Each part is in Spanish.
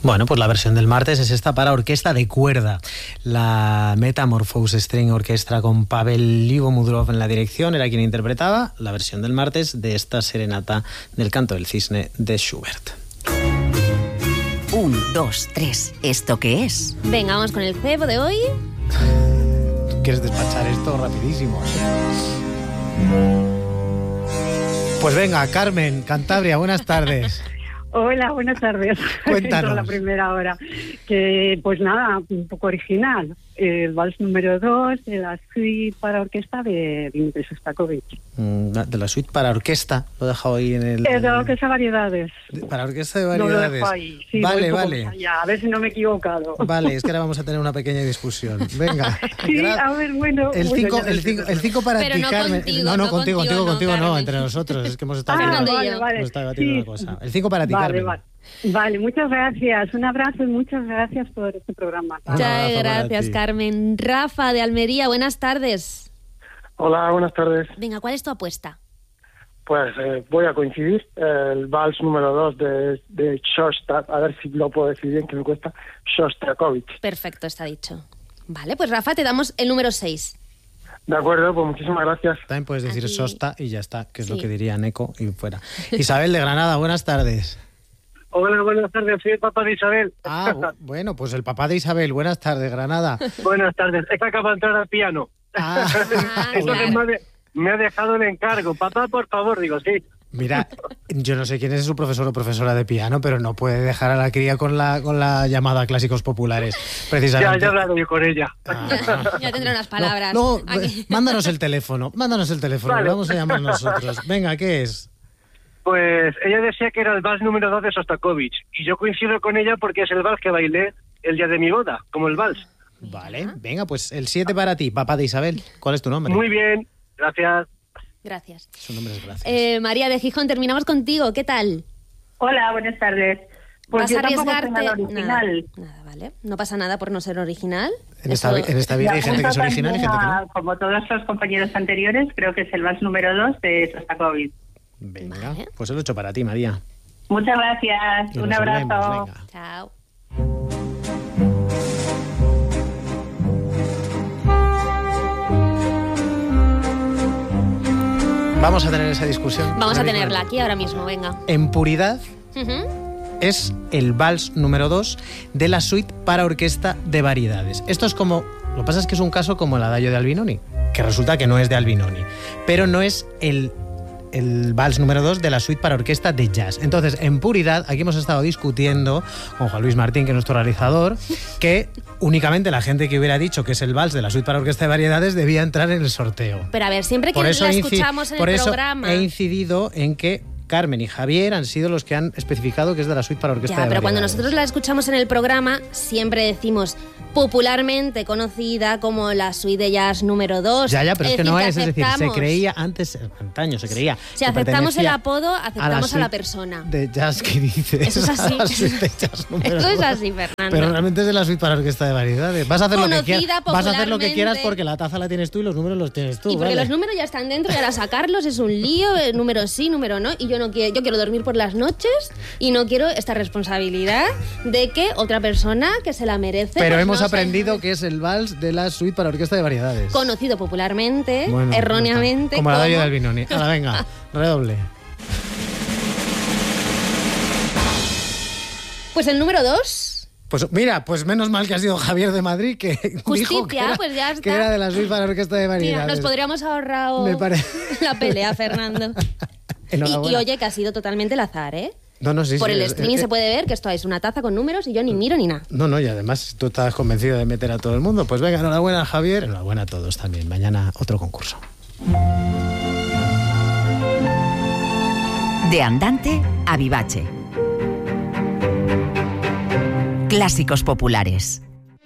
Bueno, pues la versión del martes es esta para orquesta de cuerda. La Metamorphose String Orchestra con Pavel Livomudrov en la dirección era quien interpretaba la versión del martes de esta serenata del Canto del Cisne de Schubert. 1, 2, 3. ¿Esto qué es? Venga, vamos con el cebo de hoy. ¿Quieres despachar esto rapidísimo? Pues venga, Carmen, Cantabria, buenas tardes. Hola, buenas tardes. Cuéntanos. La primera hora. Que, pues nada, un poco original. El vals número 2 de la suite para orquesta de Dmitri Shostakovich. De la suite para orquesta, lo he dejado ahí en el... De la orquesta de variedades. Para orquesta de variedades. No lo dejo ahí. Sí, vale, voy vale. Allá, a ver si no me he equivocado. Vale, es que ahora vamos a tener una pequeña discusión. Venga. Sí, a ver, bueno... El 5 para pero ti, no Carmen. Contigo, no, contigo Carmen. no, entre nosotros. Es que hemos estado vale. debatiendo Sí. una cosa. El 5 para ti, Vale, Carmen. vale. Vale, muchas gracias. Un abrazo y muchas gracias por este programa. Un Muchas abrazo para gracias, ti. Carmen. Rafa, de Almería, buenas tardes. Hola, buenas tardes. Venga, ¿cuál es tu apuesta? Pues voy a coincidir. El vals número 2 de Shostakovich, a ver si lo puedo decir bien, que me cuesta, Shostakovich. Perfecto, está dicho. Vale, pues Rafa, te damos el número 6. De acuerdo, pues muchísimas gracias. También puedes decir Aquí. Sosta y ya está, que es lo Sí. que diría Neco y fuera. Isabel de Granada, buenas tardes. Hola, buenas tardes. Soy el papá de Isabel. Bueno, pues el papá de Isabel, buenas tardes, Granada. Buenas tardes. Es que acaba de entrar al piano. Ah, Entonces claro. me ha dejado el encargo. Papá, por favor, digo, sí. mira, yo no sé quién es su profesor o profesora de piano, pero no puede dejar a la cría con la llamada a clásicos populares, precisamente. Ya he hablado yo con ella. Ya tendré unas palabras. No, Aquí. mándanos el teléfono, Vale. le vamos a llamar nosotros. Venga, ¿qué es? Pues ella decía que era el vals número 2 de Shostakovich. Y yo coincido con ella porque es el vals que bailé el día de mi boda, como el vals. Vale, venga, pues el 7 para ti, papá de Isabel. ¿Cuál es tu nombre? Muy bien, gracias. Gracias. Su nombre es gracias. María de Gijón, terminamos contigo. ¿Qué tal? Hola, buenas tardes. Pues ¿Vas yo a tampoco arriesgarte? soy nada original. Nada, vale. No pasa nada por no ser original. En esta vida hay gente que es original y gente que no. Como todos los compañeros anteriores, creo que es el vals número 2 de Shostakovich. Venga, Vale. pues el 8 para ti, María. Muchas gracias. Y Un nos abrazo. vemos, venga. Chao. Vamos a tener esa discusión. Vamos a Ahora tenerla mismo. aquí ahora mismo, venga. En puridad Ujú. es el vals número 2 de la suite para orquesta de variedades. Esto es como... Lo que pasa es que es un caso como el Adagio de Albinoni, que resulta que no es de Albinoni, pero no es el vals número 2 de la suite para orquesta de jazz. Entonces, en puridad, aquí hemos estado discutiendo con Juan Luis Martín, que es nuestro realizador, que únicamente la gente que hubiera dicho que es el vals de la suite para orquesta de variedades debía entrar en el sorteo. Pero a ver, siempre que la escuchamos en por el eso programa. he incidido en que Carmen y Javier han sido los que han especificado que es de la suite para orquesta de Ya, pero cuando variedades. nosotros la escuchamos en el programa, siempre decimos popularmente conocida como la suite de jazz número 2. Ya, pero es que no es, decir, se aceptamos. creía antes, antaño se creía. Si que aceptamos el pertenecía apodo, aceptamos a la suite persona. de jazz que dices. Eso es así. A la suite de jazz número Eso es 2. así, Fernando. Pero realmente es de la suite para orquesta de variedades. Vas a hacer lo que Conocida quieras. Vas a hacer lo que quieras popularmente. porque la taza la tienes tú y los números los tienes tú. Y porque ¿vale? los números ya están dentro y ahora sacarlos es un lío, número sí, número no, y yo quiero dormir por las noches y no quiero esta responsabilidad de que otra persona que se la merece. Pero pues hemos no se- aprendido que es el vals de la suite para orquesta de variedades. Conocido popularmente, Bueno, erróneamente, ya está. Como el Adagio de como- Albinoni. Ahora venga, redoble. Pues el número 2. Pues mira, pues menos mal que ha sido Javier de Madrid que dijo que era, pues ya está. que era de la suite para orquesta de variedades. Mira, nos podríamos ahorrar Me parece- la pelea, Fernando. Y Enhorabuena. oye, que ha sido totalmente al azar, ¿eh? No, sí, Por sí, el streaming se puede ver que esto es una taza con números y yo ni miro ni nada. No, y además tú estás convencido de meter a todo el mundo. Pues venga, enhorabuena Javier, enhorabuena a todos también. Mañana otro concurso. De andante a vivace. Clásicos populares.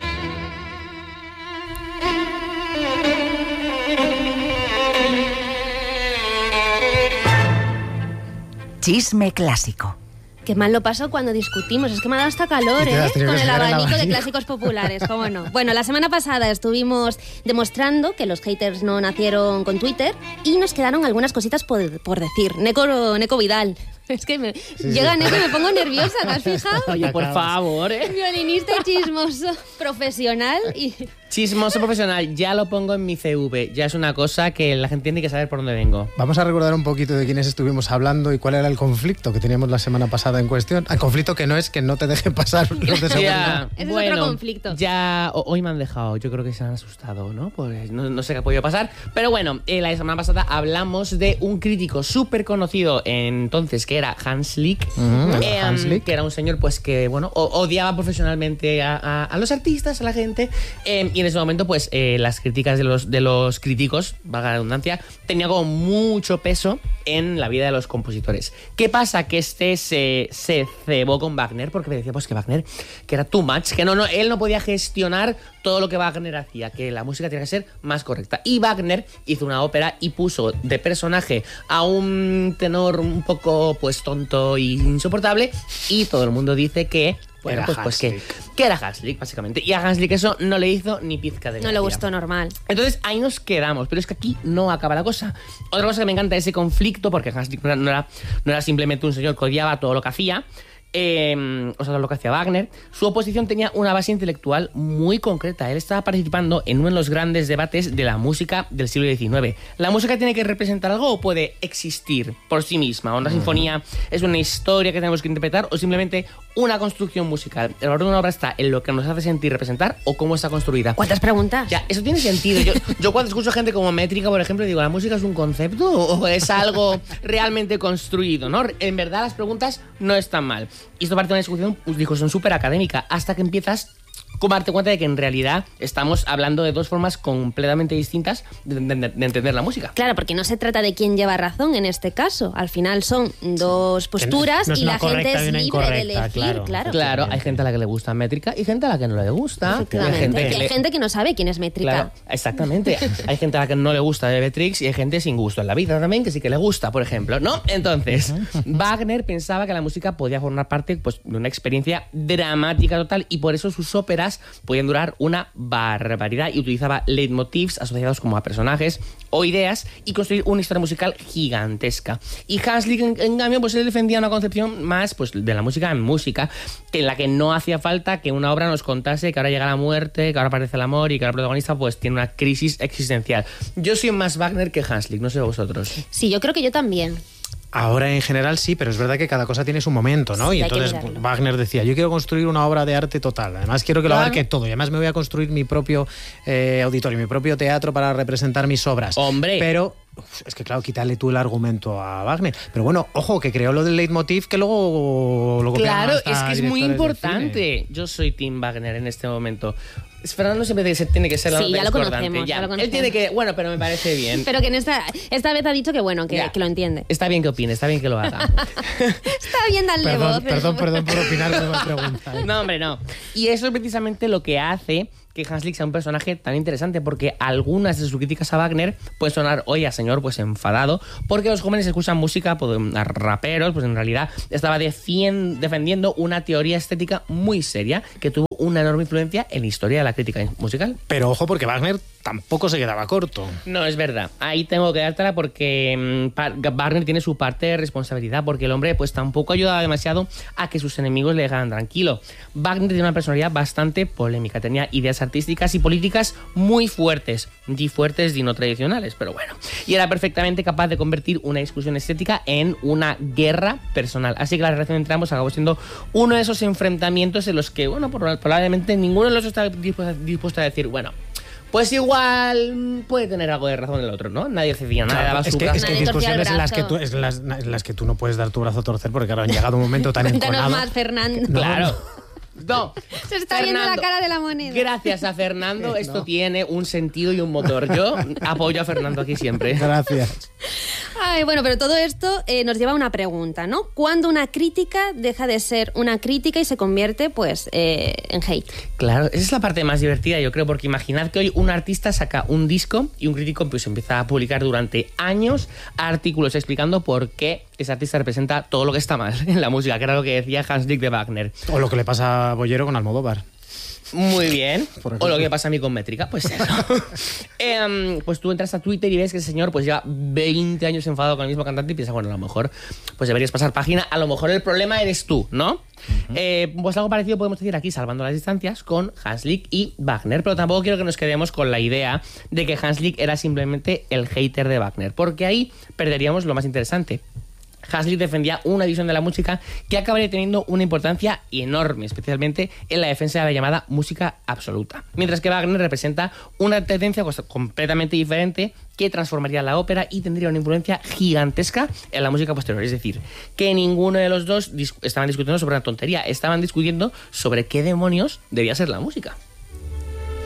Chisme clásico. Qué mal lo paso cuando discutimos. Es que me ha dado hasta calor, Y te has tenido con que el sacar el abanico de abanico. clásicos populares, ¿cómo no? Bueno, la semana pasada estuvimos demostrando que los haters no nacieron con Twitter y nos quedaron algunas cositas por decir. Neco Vidal, Es que llegan y me pongo nerviosa, ¿te has fijado? Oye, por favor, Violinista chismoso profesional y... Chismoso profesional, ya lo pongo en mi CV. Ya es una cosa que la gente tiene que saber por dónde vengo. Vamos a recordar un poquito de quiénes estuvimos hablando y cuál era el conflicto que teníamos la semana pasada en cuestión. El conflicto que no es que no te deje pasar los de seguridad. Ese es otro conflicto. Ya hoy me han dejado, yo creo que se han asustado, ¿no? Pues no sé qué ha podido pasar. Pero bueno, la semana pasada hablamos de un crítico súper conocido entonces, que era Hans Lick. Hans Lick. Que era un señor pues que, bueno, odiaba profesionalmente a los artistas, a la gente. Y en ese momento, pues, las críticas de los críticos, valga la redundancia, tenía como mucho peso en la vida de los compositores. ¿Qué pasa? Que se cebó con Wagner porque decía pues que Wagner, que era too much, que él no podía gestionar todo lo que Wagner hacía, que la música tenía que ser más correcta. Y Wagner hizo una ópera y puso de personaje a un tenor un poco pues tonto e insoportable, y todo el mundo dice que bueno, que era Hans Lick, básicamente. Y a Hans Lick eso no le hizo ni pizca de gracia. No le gustó, normal. Entonces ahí nos quedamos, pero es que aquí no acaba la cosa. Otra cosa que me encanta es ese conflicto, porque Hans Lick no era simplemente un señor que odiaba todo lo que hacía, todo lo que hacía Wagner. Su oposición tenía una base intelectual muy concreta. Él estaba participando en uno de los grandes debates de la música del siglo XIX. ¿La música tiene que representar algo o puede existir por sí misma? ¿Una sinfonía es una historia que tenemos que interpretar o simplemente una construcción musical? El valor de una obra está en lo que nos hace sentir representar o cómo está construida. ¿Cuántas preguntas? Ya, eso tiene sentido. Yo cuando escucho gente como Métrica, por ejemplo, digo, ¿la música es un concepto o es algo realmente construido? ¿No? En verdad las preguntas no están mal. Y esto parte de una discusión súper académica, hasta que empiezas a darte cuenta de que en realidad estamos hablando de dos formas completamente distintas de entender la música. Claro, porque no se trata de quién lleva razón en este caso. Al final son dos posturas y la gente es libre de elegir. Claro, hay gente a la que le gusta Métrica y gente a la que no le gusta. Hay gente que no sabe quién es Métrica. Claro, exactamente. Hay gente a la que no le gusta Beatrix y hay gente sin gusto en la vida también que sí que le gusta, por ejemplo, ¿no? Entonces, Wagner pensaba que la música podía formar parte pues, de una experiencia dramática total, y por eso sus óperas podían durar una barbaridad, y utilizaba leitmotivs asociados como a personajes o ideas y construir una historia musical gigantesca. Y Hans Lick, en cambio, pues él defendía una concepción más pues, de la música en música, en la que no hacía falta que una obra nos contase que ahora llega la muerte, que ahora aparece el amor y que ahora el protagonista pues tiene una crisis existencial. Yo soy más Wagner que Hans Lick, no sé vosotros. Sí, yo creo que yo también. Ahora en general sí, pero es verdad que cada cosa tiene su momento, ¿no? Sí, y entonces Wagner decía, yo quiero construir una obra de arte total, además quiero que lo abarque todo, y además me voy a construir mi propio auditorio, mi propio teatro para representar mis obras. ¡Hombre! Pero es que claro, quítale tú el argumento a Wagner. Pero bueno, ojo, que creó lo del leitmotiv que luego claro, es que es muy importante. Yo soy Tim Wagner en este momento. Fernando siempre tiene que ser la ya lo conocemos, ya lo conocemos. Él tiene que, bueno, pero me parece bien. Pero que en esta vez ha dicho que bueno, que lo entiende. Está bien que opine, está bien que lo haga. Está bien darle voz. Perdón por opinar de la pregunta. No, hombre, no. Y eso es precisamente lo que hace que Hans Lick sea un personaje tan interesante, porque algunas de sus críticas a Wagner pueden sonar hoy a señor pues enfadado, porque los jóvenes escuchan música pues, a raperos, pues en realidad estaba defendiendo una teoría estética muy seria que tuvo una enorme influencia en la historia de la crítica musical. Pero ojo, porque Wagner tampoco se quedaba corto. No, es verdad. Ahí tengo que dártela porque Wagner tiene su parte de responsabilidad, porque el hombre pues tampoco ayudaba demasiado a que sus enemigos le dejaran tranquilo. Wagner tenía una personalidad bastante polémica, tenía ideas artísticas y políticas muy fuertes y no tradicionales, pero bueno. Y era perfectamente capaz de convertir una discusión estética en una guerra personal. Así que la relación entre ambos acabó siendo uno de esos enfrentamientos en los que, bueno, probablemente ninguno de los dos está dispuesto a decir, bueno, pues igual puede tener algo de razón el otro, ¿no? Nadie cedía nada, daba su brazo. Es que hay discusiones en las que tú no puedes dar tu brazo a torcer, porque claro, han llegado un momento tan enconado. Cuéntanos más, Fernando. Claro. No, se está viendo la cara de la moneda. Gracias a Fernando, esto tiene un sentido y un motor. Yo apoyo a Fernando aquí siempre. Gracias. Ay, bueno, pero todo esto nos lleva a una pregunta, ¿no? ¿Cuándo una crítica deja de ser una crítica y se convierte, pues, en hate? Claro, esa es la parte más divertida, yo creo, porque imaginad que hoy un artista saca un disco y un crítico pues empieza a publicar durante años artículos explicando por qué ese artista representa todo lo que está mal en la música, que era lo que decía Hans Lick de Wagner. O lo que le pasa a Bollero con Almodóvar. Muy bien. Por O ejemplo. lo que pasa a mí con métrica, pues eso. Pues tú entras a Twitter y ves que ese señor pues lleva 20 años enfadado con el mismo cantante y piensas, bueno, a lo mejor pues deberías pasar página, a lo mejor el problema eres tú, ¿no? Pues algo parecido podemos decir aquí, salvando las distancias, con Hanslick y Wagner, pero tampoco quiero que nos quedemos con la idea de que Hanslick era simplemente el hater de Wagner, porque ahí perderíamos lo más interesante. Hanslick defendía una visión de la música que acabaría teniendo una importancia enorme, especialmente en la defensa de la llamada música absoluta. Mientras que Wagner representa una tendencia completamente diferente que transformaría la ópera y tendría una influencia gigantesca en la música posterior. Es decir, que ninguno de los dos estaban discutiendo sobre una tontería, estaban discutiendo sobre qué demonios debía ser la música.